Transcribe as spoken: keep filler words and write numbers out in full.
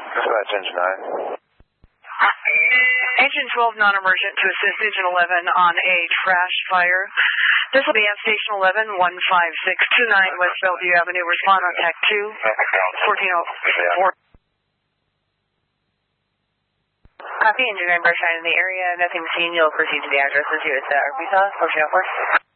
Dispatch Engine nine. Engine twelve non-emergent to assist Engine eleven on a trash fire. This will be at Station eleven, one five six two nine West Bellevue Avenue. Respond on T A C two, fourteen oh four. Copy, Engine nine, brush nine in the area. Nothing seen. You'll proceed to the addresses here at the Arkansas, fourteen oh four.